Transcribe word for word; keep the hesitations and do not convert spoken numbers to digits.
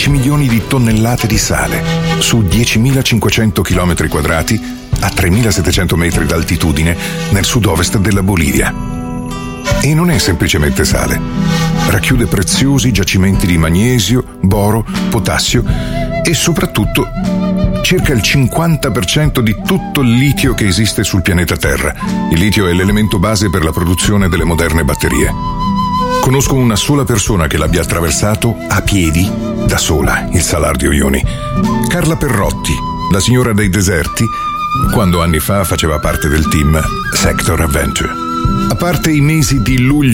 dieci milioni di tonnellate di sale su diecimilacinquecento chilometri quadrati a tremilasettecento metri d'altitudine nel sud-ovest della Bolivia. E non è semplicemente sale. Racchiude preziosi giacimenti di magnesio, boro, potassio e soprattutto circa il cinquanta per cento di tutto il litio che esiste sul pianeta Terra. Il litio è l'elemento base per la produzione delle moderne batterie. Conosco una sola persona che l'abbia attraversato a piedi, da sola, il Salar di Uyuni. Carla Perrotti, la signora dei deserti, quando anni fa faceva parte del team Sector Adventure. A parte i mesi di luglio